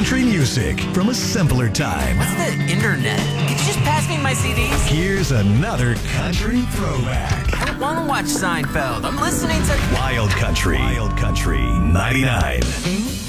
country music from a simpler time. What's the internet? Could you just pass me my CDs? Here's another country throwback. I don't want to watch Seinfeld. I'm listening to Wild Country 99.